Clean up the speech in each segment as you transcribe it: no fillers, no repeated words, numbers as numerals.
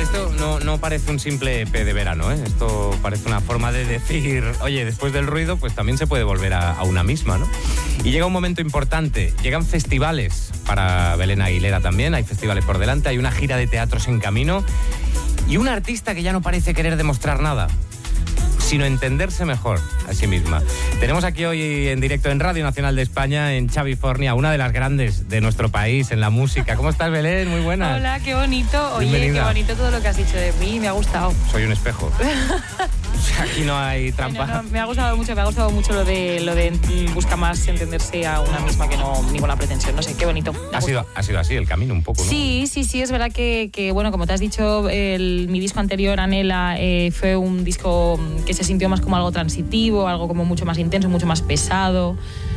esto no parece un simple EP de verano, ¿eh? Esto parece una forma de decir, oye, después del ruido, pues también se puede volver a una misma, ¿no? Y llega un momento importante, llegan festivales para Belén Aguilera también, hay festivales por delante, hay una gira de teatros en camino y una artista que ya no parece querer demostrar nada, sino entenderse mejor a sí misma. Tenemos aquí hoy en directo en Radio Nacional de España, en Xavi Fornia, una de las grandes de nuestro país en la música. ¿Cómo estás, Belén? Muy buenas. Hola, qué bonito. Oye, bienvenida. qué bonito todo lo que has dicho de mí, me ha gustado. Soy un espejo. Aquí no hay trampa. No, me ha gustado mucho lo de busca más entenderse a una misma que no ninguna pretensión. No sé, qué bonito. Ha sido así el camino un poco, ¿no? Sí, es verdad que bueno, como te has dicho, mi disco anterior, Anhela, fue un disco que se sintió más como algo transitivo, algo como mucho más intenso, mucho más pesado.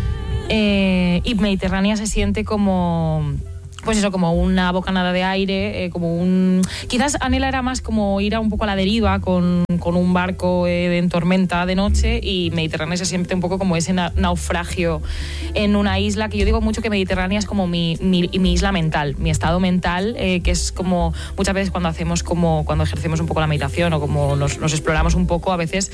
Y Mediterránea se siente como... pues eso, como una bocanada de aire, quizás Anhela era más como ir un poco a la deriva con un barco en tormenta de noche, y Mediterránea se siente un poco como ese naufragio en una isla, que yo digo mucho que Mediterránea es como mi isla mental, mi estado mental, que es como muchas veces cuando ejercemos un poco la meditación o como nos exploramos un poco, a veces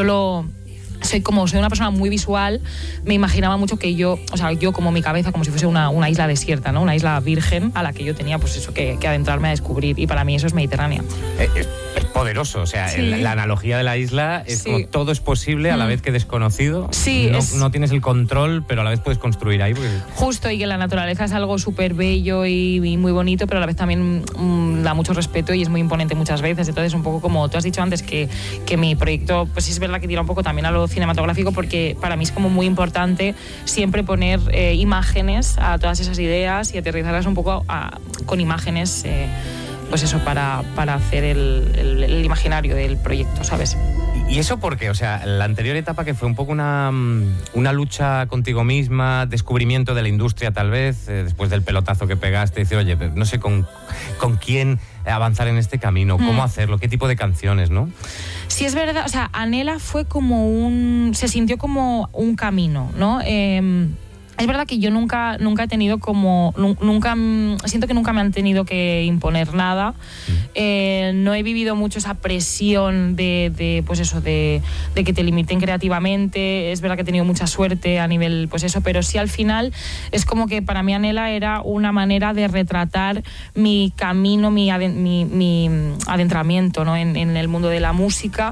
soy una persona muy visual, me imaginaba mucho que yo como mi cabeza, como si fuese una isla desierta, ¿no? Una isla virgen a la que yo tenía pues eso que adentrarme a descubrir, y para mí eso es Mediterránea. Es poderoso, o sea, sí. La analogía de la isla es sí. como todo es posible a la vez que desconocido. Sí, no tienes el control, pero a la vez puedes construir ahí. Porque... Justo, y que la naturaleza es algo súper bello y muy bonito, pero a la vez también da mucho respeto y es muy imponente muchas veces. Entonces, un poco como tú has dicho antes, que mi proyecto, pues es verdad que tira un poco también a lo cinematográfico, porque para mí es como muy importante siempre poner imágenes a todas esas ideas y aterrizarlas un poco con imágenes, pues eso, para hacer el imaginario del proyecto, ¿sabes? ¿Y eso por qué? O sea, la anterior etapa, que fue un poco una lucha contigo misma, descubrimiento de la industria tal vez, después del pelotazo que pegaste, decir, oye, no sé con quién avanzar en este camino, cómo hacerlo, qué tipo de canciones, ¿no? Sí, es verdad, o sea, Anhela fue se sintió como un camino, ¿no? Es verdad que yo nunca he tenido siento que nunca me han tenido que imponer nada. No he vivido mucho esa presión de que te limiten creativamente. Es verdad que he tenido mucha suerte a nivel, pues eso, pero sí, al final es como que para mí Anhela era una manera de retratar mi camino, mi adentramiento, ¿no? en el mundo de la música.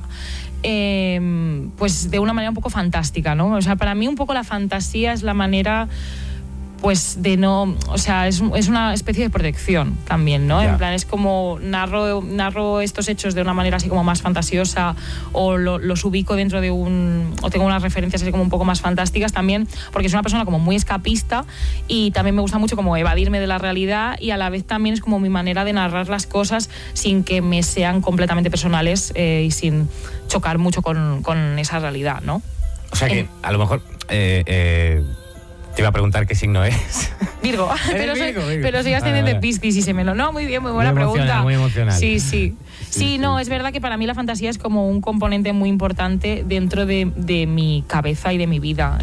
Pues de una manera un poco fantástica, ¿no? O sea, para mí un poco la fantasía es la manera, pues de no... O sea, es una especie de protección también, ¿no? Ya. En plan, es como narro estos hechos de una manera así como más fantasiosa, o los ubico dentro de o tengo unas referencias así como un poco más fantásticas también, porque soy una persona como muy escapista y también me gusta mucho como evadirme de la realidad, y a la vez también es como mi manera de narrar las cosas sin que me sean completamente personales y sin chocar mucho con esa realidad, ¿no? O sea que a lo mejor... te iba a preguntar qué signo es. Virgo, pero soy ascendente Piscis y se me lo... No, muy bien, muy buena pregunta. Muy emocional. Sí, no, es verdad que para mí la fantasía es como un componente muy importante dentro de mi cabeza y de mi vida.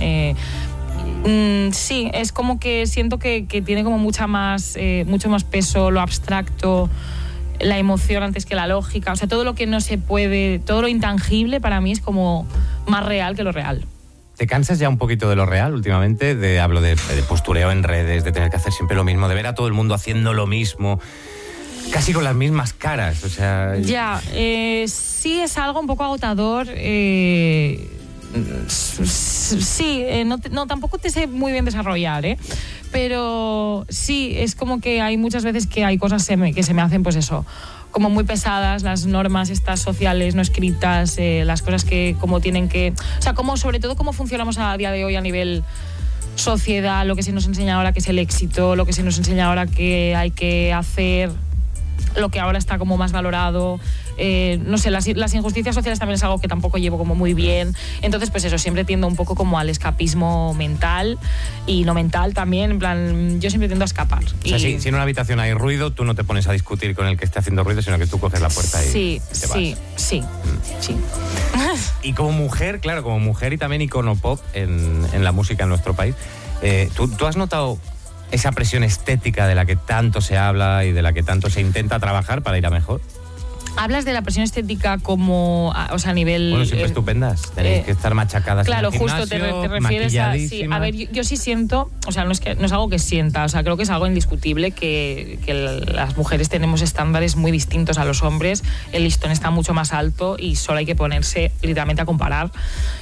Sí, es como que siento que tiene como mucho más peso lo abstracto, la emoción antes que la lógica. O sea, todo lo que no se puede, todo lo intangible para mí es como más real que lo real. ¿Te cansas ya un poquito de lo real últimamente? Hablo de postureo en redes, de tener que hacer siempre lo mismo, de ver a todo el mundo haciendo lo mismo, casi con las mismas caras, o sea... Ya, sí, es algo un poco agotador. Sí, no, tampoco te sé muy bien desarrollar, pero sí, es como que hay muchas veces que hay cosas que se me hacen, pues eso, como muy pesadas, las normas estas sociales no escritas, las cosas que como tienen que... O sea, sobre todo cómo funcionamos a día de hoy a nivel sociedad, lo que se nos enseña ahora que es el éxito, lo que se nos enseña ahora que hay que hacer, lo que ahora está como más valorado. No sé, las injusticias sociales también es algo que tampoco llevo como muy bien. Entonces, pues eso, siempre tiendo un poco como al escapismo mental y no mental también. En plan, yo siempre tiendo a escapar. O sea, si en una habitación hay ruido, tú no te pones a discutir con el que esté haciendo ruido, sino que tú coges la puerta y te vas. Sí. Y como mujer, claro, como mujer y también icono pop en la música en nuestro país, ¿tú has notado esa presión estética de la que tanto se habla y de la que tanto se intenta trabajar para ir a mejor? Hablas de la presión estética como, o sea, a nivel... Bueno, siempre estupendas, tenéis que estar machacadas claro, en el gimnasio, justo te refieres a... Sí, a ver, yo sí siento, o sea, no es algo que sienta, o sea, creo que es algo indiscutible que las mujeres tenemos estándares muy distintos a los hombres, el listón está mucho más alto y solo hay que ponerse literalmente a comparar.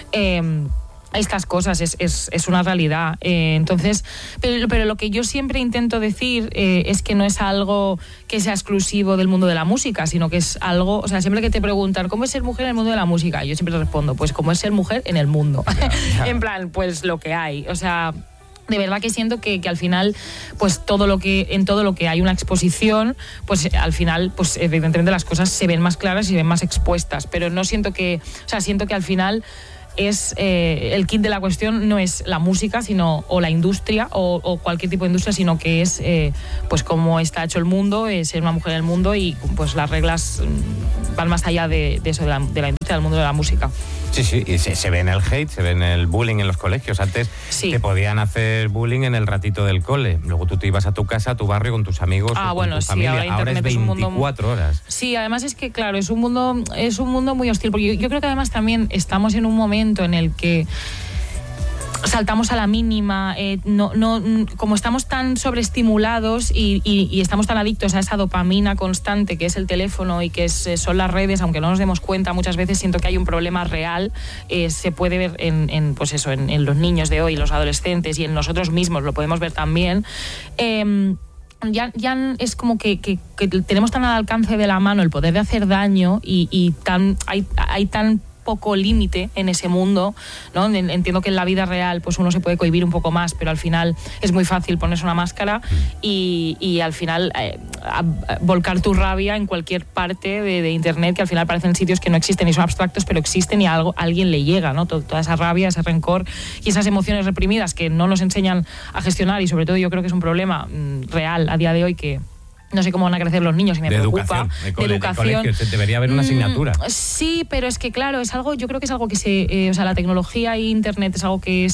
Estas cosas es una realidad. Entonces, pero lo que yo siempre intento decir es que no es algo que sea exclusivo del mundo de la música, sino que es algo, o sea, siempre que te preguntan ¿cómo es ser mujer en el mundo de la música? Yo siempre respondo, pues como es ser mujer en el mundo. En plan, pues lo que hay. O sea, de verdad que siento que al final, pues en todo lo que hay una exposición, pues al final, pues evidentemente las cosas se ven más claras y se ven más expuestas, pero no siento que, o sea, siento que al final es el kit de la cuestión no es la música, sino o la industria o cualquier tipo de industria, sino que es pues cómo está hecho el mundo, ser una mujer en el mundo y pues las reglas van más allá de eso, de la industria, del mundo de la música. Sí, y se ve en el hate, se ve en el bullying en los colegios. Antes te podían hacer bullying en el ratito del cole. Luego tú te ibas a tu casa, a tu barrio, con tus amigos, con tu familia. Ahora es 24 horas. Sí, además es que, claro, es un mundo muy hostil. Porque yo creo que además también estamos en un momento en el que saltamos a la mínima, como estamos tan sobreestimulados y estamos tan adictos a esa dopamina constante que es el teléfono y que son las redes, aunque no nos demos cuenta, muchas veces siento que hay un problema real, se puede ver en los niños de hoy, los adolescentes y en nosotros mismos, lo podemos ver también. Ya es como que tenemos tan al alcance de la mano el poder de hacer daño y hay tan poco límite en ese mundo, ¿no? Entiendo que en la vida real pues uno se puede cohibir un poco más, pero al final es muy fácil ponerse una máscara y al final volcar tu rabia en cualquier parte de internet, que al final parecen sitios que no existen y son abstractos, pero existen y a alguien le llega, ¿no? Toda esa rabia, ese rencor y esas emociones reprimidas que no nos enseñan a gestionar, y sobre todo yo creo que es un problema real a día de hoy que no sé cómo van a crecer los niños y me preocupa. De educación. Debería haber una asignatura. Sí, pero es que claro, yo creo que es algo que la tecnología e internet es algo que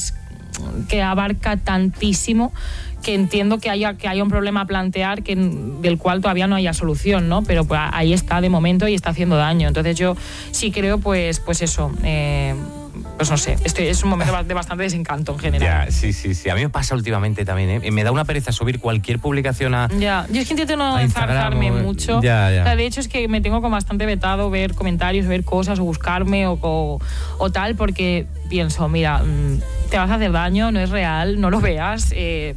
abarca tantísimo que entiendo que haya un problema a plantear del cual todavía no haya solución, ¿no? Pero pues, ahí está de momento y está haciendo daño. Entonces yo sí creo pues eso. Pues no sé, es un momento de bastante desencanto en general. Ya, sí. A mí me pasa últimamente también, ¿eh? Me da una pereza subir cualquier publicación a... Ya, yo es que intento no enzarzarme mucho. Ya. O sea, de hecho es que me tengo como bastante vetado ver comentarios, ver cosas o buscarme o tal, porque pienso, mira, te vas a hacer daño, no es real, no lo veas,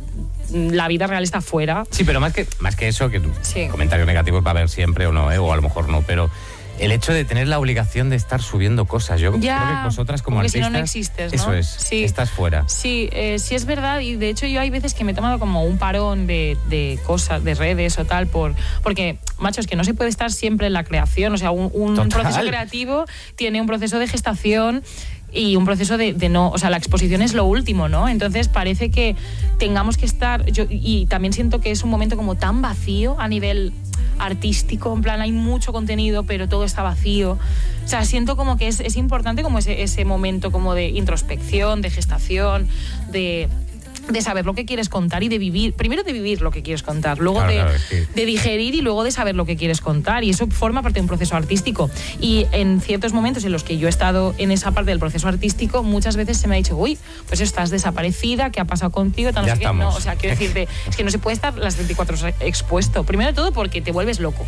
la vida real está afuera. Sí, pero más que eso, que comentarios negativos va a haber siempre o no, o a lo mejor no, pero el hecho de tener la obligación de estar subiendo cosas, yo creo que vosotras como artistas, si no existes, ¿no? Eso es, sí. Estás fuera. Sí, sí es verdad, y de hecho yo hay veces que me he tomado como un parón de cosas, de redes o tal, porque, macho, es que no se puede estar siempre en la creación, o sea, un proceso creativo tiene un proceso de gestación y un proceso de no, o sea, la exposición es lo último, ¿no? Entonces parece que tengamos que estar, y también siento que es un momento como tan vacío a nivel artístico, en plan hay mucho contenido pero todo está vacío, o sea, siento como que es importante como ese momento como de introspección, de gestación, de saber lo que quieres contar y de vivir, primero de vivir lo que quieres contar, luego de digerir y luego de saber lo que quieres contar, y eso forma parte de un proceso artístico. Y en ciertos momentos en los que yo he estado en esa parte del proceso artístico, muchas veces se me ha dicho, uy, pues estás desaparecida, ¿qué ha pasado contigo? No sé qué. No, o sea, quiero decirte, es que no se puede estar las 24 horas expuesto, primero de todo porque te vuelves loco.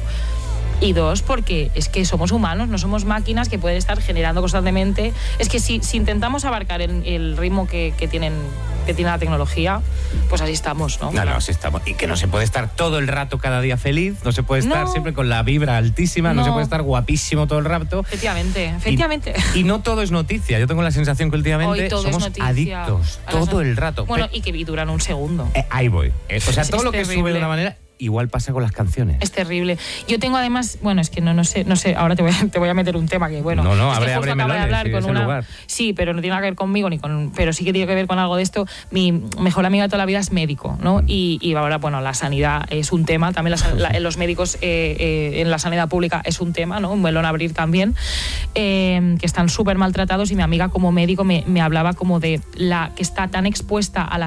Y dos, porque es que somos humanos, no somos máquinas que pueden estar generando constantemente. Es que si intentamos abarcar el ritmo que tiene la tecnología, pues así estamos, ¿no? No, así estamos. Y que no se puede estar todo el rato cada día feliz, no se puede estar siempre con la vibra altísima, no se puede estar guapísimo todo el rato. Efectivamente. Y no todo es noticia. Yo tengo la sensación que últimamente somos adictos todo el rato. Bueno, y que duran un segundo. Ahí voy. O sea, todo lo que sube de una manera... Igual pasa con las canciones. Es terrible. Yo tengo además, bueno, es que no sé, ahora te voy a meter un tema que, bueno... No, abre melones, con una... Sí, pero no tiene nada que ver conmigo, pero sí que tiene que ver con algo de esto. Mi mejor amiga de toda la vida es médico, ¿no? Y ahora, bueno, la sanidad es un tema, también los médicos en la sanidad pública es un tema, ¿no? Un melón a abrir también, que están súper maltratados, y mi amiga como médico me hablaba como de la que está tan expuesta a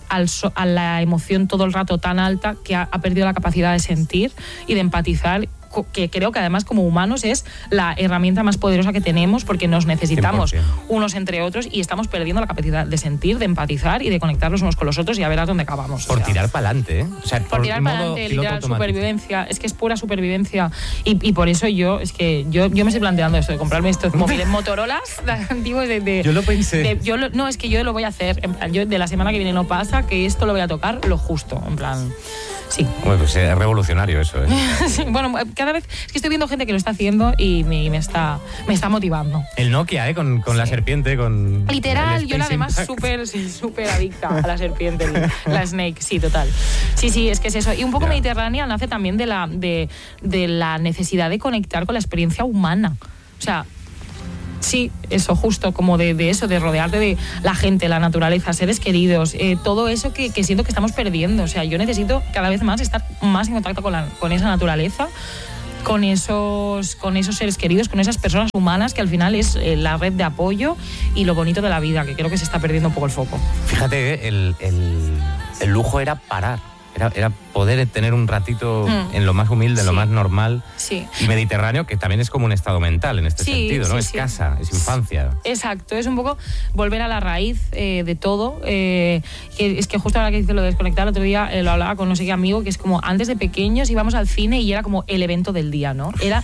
la emoción todo el rato tan alta que ha perdido la capacidad de sentir y de empatizar que creo que además como humanos es la herramienta más poderosa que tenemos, porque nos necesitamos 100%. unos entre otros y estamos perdiendo la capacidad de sentir, de empatizar y de conectar los unos con los otros y a ver a dónde acabamos. Por tirar para adelante, ¿eh? O sea, Por tirar para modo adelante, piloto literal, automático. supervivencia. Es que es pura supervivencia. Y por eso yo me estoy planteando esto, de comprarme estos móviles Motorolas antiguos Yo lo pensé. No, es que yo lo voy a hacer. En plan, yo de la semana que viene no pasa, que esto lo voy a tocar lo justo. En plan, sí. Bueno, pues es revolucionario eso, ¿eh? Sí, bueno, cada vez es que estoy viendo gente que lo está haciendo y me está motivando. El Nokia, ¿eh? Con la serpiente, con... Literal, el yo la Space además Impact. súper adicta a la serpiente, la Snake, sí, total. Sí, es que es eso. Y un poco Ya. Mediterránea nace también de la necesidad de conectar con la experiencia humana. O sea, sí, eso, justo, como de eso, de rodearte de la gente, la naturaleza, seres queridos, todo eso que siento que estamos perdiendo. O sea, yo necesito cada vez más estar más en contacto con esa naturaleza, con esos seres queridos, con esas personas humanas que al final es la red de apoyo y lo bonito de la vida, que creo que se está perdiendo un poco el foco. Fíjate, el lujo era parar. Era poder tener un ratito en lo más humilde, en lo Sí. más normal. Sí. Y Mediterráneo, que también es como un estado mental en este Sí, sentido, ¿no? sí, Es sí. casa, es infancia. Exacto, es un poco volver a la raíz de todo. Que es que justo ahora que dice lo de desconectar, el otro día lo hablaba con no sé qué amigo, que es como antes de pequeños íbamos al cine y era como el evento del día, ¿no? Era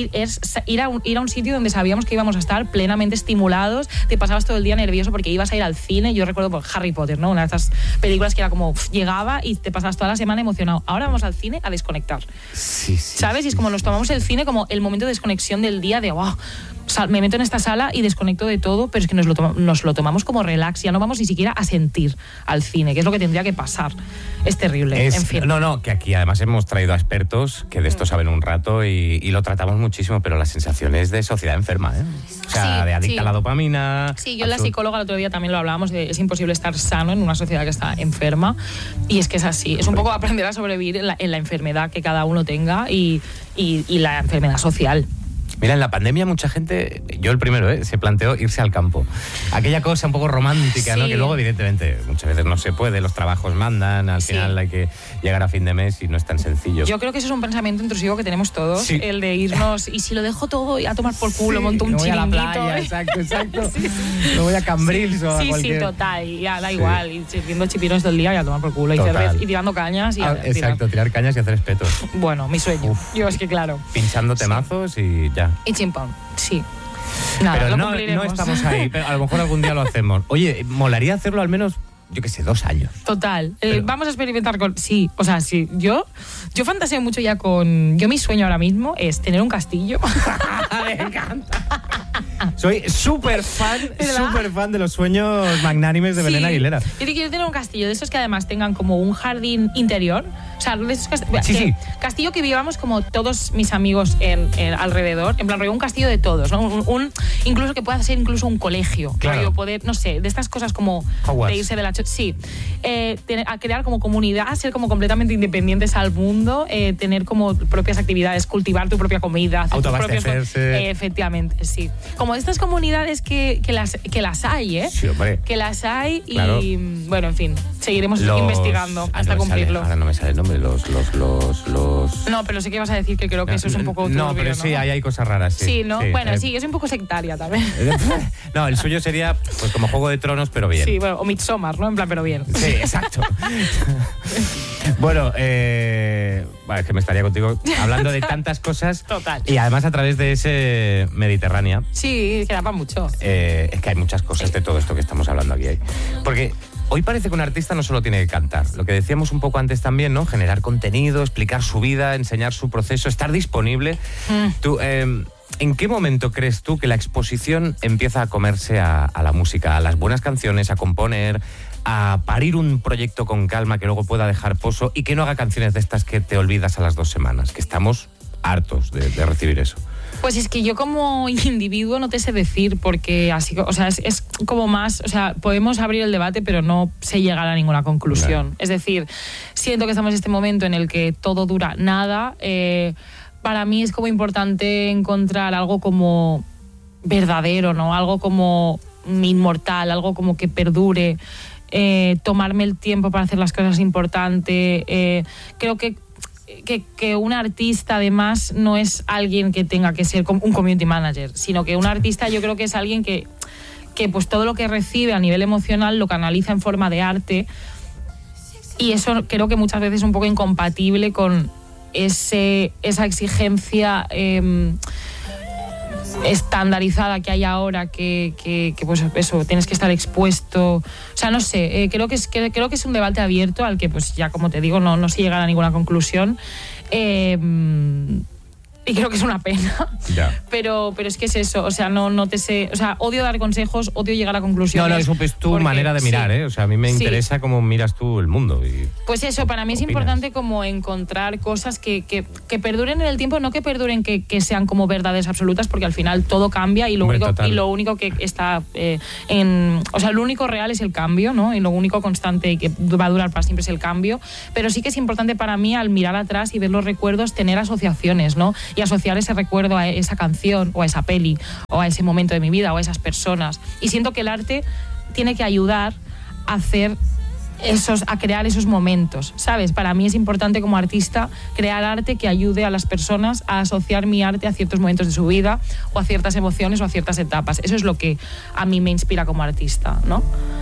ir a un sitio donde sabíamos que íbamos a estar plenamente estimulados, te pasabas todo el día nervioso porque ibas a ir al cine. Yo recuerdo por Harry Potter, ¿no? Una de estas películas que era como llegaba y te pasabas toda la semana emocionado. Ahora vamos al cine a desconectar. Sí. ¿Sabes? Y es como nos tomamos el cine como el momento de desconexión del día de wow, me meto en esta sala y desconecto de todo, pero es que nos lo tomamos como relax, ya no vamos ni siquiera a sentir al cine, que es lo que tendría que pasar. Es terrible, en fin. No, que aquí además hemos traído a expertos que de esto saben un rato y lo tratamos muchísimo, pero la sensación es de sociedad enferma, ¿eh? O sea, Sí, de adicta sí. a la dopamina. Sí, yo la psicóloga el otro día también lo hablábamos, de es imposible estar sano en una sociedad que está enferma, y es que es así, es un poco aprender a sobrevivir en la enfermedad que cada uno tenga y la enfermedad social. Mira, en la pandemia mucha gente, yo el primero, se planteó irse al campo. Aquella cosa un poco romántica, Sí. ¿no? Que luego, evidentemente, muchas veces no se puede, los trabajos mandan, al Sí. final hay que llegar a fin de mes y no es tan sencillo. Yo creo que eso es un pensamiento intrusivo que tenemos todos, Sí. el de irnos, y si lo dejo todo y a tomar por culo, Sí, monto un me voy a la chiringuito. playa, exacto. Me voy a Cambrils o a Sí, cualquier... total, y ya da Sí. igual, y viendo chipirones todo el día y a tomar por culo, y Total. cerveza, y tirando cañas y a tirar. Exacto, tirar cañas y hacer espetos. Bueno, mi sueño. Yo es que claro. Pinchando temazos y ya. Y chimpón, sí. Nada, Pero lo no cumpliremos. estamos ahí, pero a lo mejor algún día lo hacemos. Oye, molaría hacerlo al menos, yo qué sé, 2 años. Total. Pero- Vamos a experimentar con... Sí, o sea, sí. Yo fantaseo mucho ya con... Yo mi sueño ahora mismo es tener un castillo. Me encanta. Soy súper fan de los sueños magnánimes de Belén Aguilera. Yo quiero tener un castillo de esos que además tengan como un jardín interior. O sea, de esos Sí. castillo que vivamos como todos mis amigos en alrededor. En plan, rollo, un castillo de todos, ¿no? Incluso que pueda ser incluso un colegio. Claro. Rollo, poder, no sé, de estas cosas como Hogwarts. de irse de la... Sí. A crear como comunidad, ser como completamente independientes al mundo, tener como propias actividades, cultivar tu propia comida, hacer tus propios... Autoabastecerse. Efectivamente, sí. Como de estas comunidades que las hay, ¿eh? Sí, hombre. Que las hay y, Claro. bueno, en fin, seguiremos Los- investigando hasta no me sale, cumplirlo. ahora no me sale el nombre, los... No, pero sé que vas a decir que creo que eso es un poco turbio, No, pero sí, hay cosas raras, sí. Sí, ¿no? Bueno, eh, sí, es un poco sectaria también. No, el suyo sería pues como Juego de Tronos, pero bien. Sí, bueno, o Midsommar, ¿no? En plan, pero bien. Sí, exacto. Bueno, es que me estaría contigo hablando de tantas cosas. Total. Y además a través de ese Mediterránea, Sí, que da para mucho. es que hay muchas cosas de todo esto que estamos hablando aquí. Porque hoy parece que un artista no solo tiene que cantar. Lo que decíamos un poco antes también, ¿no? Generar contenido, explicar su vida, enseñar su proceso, estar disponible. Tú, ¿en qué momento crees tú que la exposición empieza a comerse a la música, a las buenas canciones, a componer, a parir un proyecto con calma que luego pueda dejar pozo y que no haga canciones de estas que te olvidas a las 2 semanas? Que estamos hartos de recibir eso. Pues es que yo como individuo no te sé decir, porque así, o sea, es como más, o sea, podemos abrir el debate, pero no sé llegar a ninguna conclusión. Claro. Es decir, siento que estamos en este momento en el que todo dura nada. Para mí es como importante encontrar algo como verdadero, ¿no? Algo como inmortal, algo como que perdure. Tomarme el tiempo para hacer las cosas importantes. Creo que que un artista además no es alguien que tenga que ser un community manager, sino que un artista yo creo que es alguien que pues todo lo que recibe a nivel emocional lo canaliza en forma de arte, y eso creo que muchas veces es un poco incompatible con esa exigencia estandarizada que hay ahora, que pues eso, tienes que estar expuesto. O sea, no sé, creo que es un debate abierto al que, pues ya como te digo, no se llega a ninguna conclusión. Y creo que es una pena. Ya. Pero es que es eso, o sea, no te sé, o sea, odio dar consejos, odio llegar a conclusiones. No, es tu manera de mirar, sí. ¿eh? O sea, a mí me interesa cómo miras tú el mundo. Pues eso, para mí es importante como encontrar cosas que perduren en el tiempo, no que perduren que sean como verdades absolutas, porque al final todo cambia y lo único que está o sea, lo único real es el cambio, ¿no? Y lo único constante y que va a durar para siempre es el cambio. Pero sí que es importante para mí, al mirar atrás y ver los recuerdos, tener asociaciones, ¿no? Y asociar ese recuerdo a esa canción o a esa peli o a ese momento de mi vida o a esas personas. Y siento que el arte tiene que ayudar a crear esos momentos, ¿sabes? Para mí es importante como artista crear arte que ayude a las personas a asociar mi arte a ciertos momentos de su vida o a ciertas emociones o a ciertas etapas. Eso es lo que a mí me inspira como artista, ¿no?